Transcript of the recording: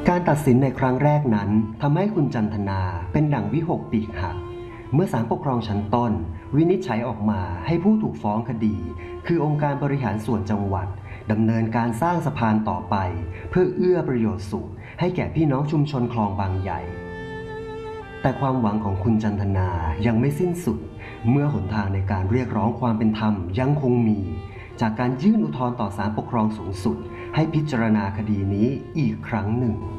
การตัดสินในครั้งแรกนั้นทำให้คุณจันทนาเป็นดั่งวิหกปีกหักเมื่อศาลปกครองชั้นต้นวินิจฉัยออกมาให้ผู้ถูกฟ้องคดีคือองค์การบริหารส่วนจังหวัดดำเนินการสร้างสะพานต่อไปเพื่อเอื้อประโยชน์สุขให้แก่พี่น้องชุมชนคลองบางใหญ่แต่ความหวังของคุณจันทนายังไม่สิ้นสุดเมื่อหนทางในการเรียกร้องความเป็นธรรมยังคงมีจากการยื่นอุทธรณ์ต่อศาลปกครองสูงสุดให้พิจารณาคดีนี้อีกครั้งหนึ่ง